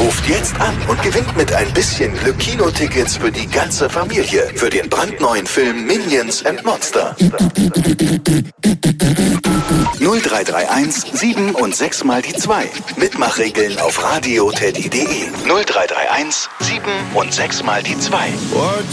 Ruft jetzt an und gewinnt mit ein bisschen Glück Kinotickets für die ganze Familie für den brandneuen Film Minions & Monster. 0331 7 und 6 mal die 2. Mitmachregeln auf radioteddy.de. 0331 7 und 6 mal die 2.